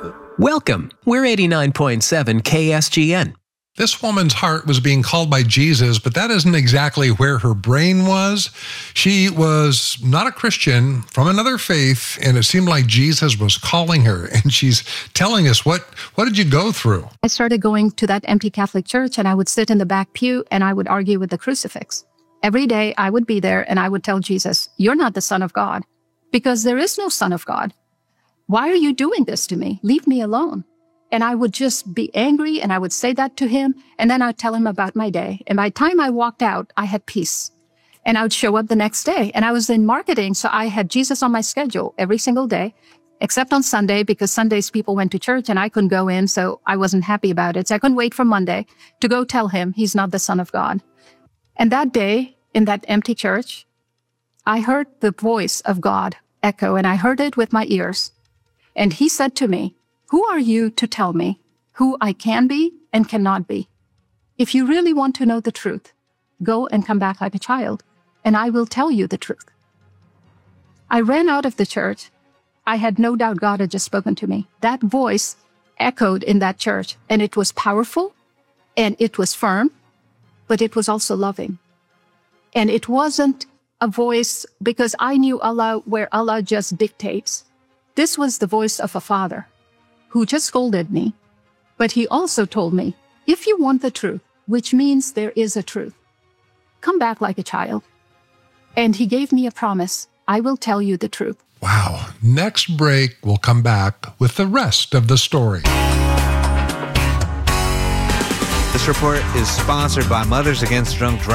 Welcome. We're 89.7 KSGN. This woman's heart was being called by Jesus, but that isn't exactly where her brain was. She was not a Christian, from another faith, and it seemed like Jesus was calling her. And she's telling us, what did you go through? I started going to that empty Catholic church, and I would sit in the back pew and I would argue with the crucifix. Every day I would be there and I would tell Jesus, "You're not the Son of God, because there is no Son of God. Why are you doing this to me? Leave me alone." And I would just be angry, and I would say that to him, and then I'd tell him about my day. And by the time I walked out, I had peace. And I would show up the next day. And I was in marketing, so I had Jesus on my schedule every single day, except on Sunday, because Sundays people went to church and I couldn't go in, so I wasn't happy about it. So I couldn't wait for Monday to go tell him he's not the Son of God. And that day, in that empty church, I heard the voice of God echo, and I heard it with my ears. And he said to me, "Who are you to tell me who I can be and cannot be? If you really want to know the truth, go and come back like a child, and I will tell you the truth." I ran out of the church. I had no doubt God had just spoken to me. That voice echoed in that church, and it was powerful, and it was firm, but it was also loving. And it wasn't a voice because I knew Allah where Allah just dictates. This was the voice of a father who just scolded me, but he also told me, if you want the truth, which means there is a truth, come back like a child. And he gave me a promise, I will tell you the truth. Wow. Next break, we'll come back with the rest of the story. This report is sponsored by Mothers Against Drunk Driving.